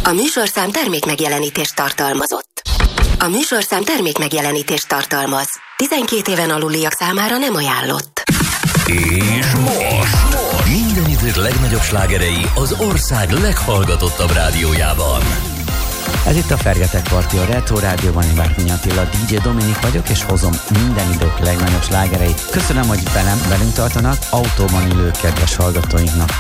A műsorszám termékmegjelenítést tartalmazott. A műsorszám termékmegjelenítést tartalmaz. 12 éven aluliak számára nem ajánlott. És most minden idők legnagyobb slágerei az ország leghallgatottabb rádiójában. Ez itt a Fergetek Party, a Retro Rádióban, én Várkonyi Attila, DJ Dominik vagyok, és hozom minden idők legnagyobb slágereit. Köszönöm, hogy velünk tartanak, autóban ülő kedves hallgatóinknak